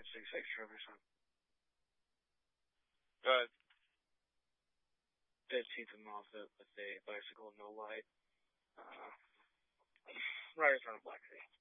Trevor, son. Go ahead. 15th and Moffett with a bicycle, no light. Right in front of Black Sea.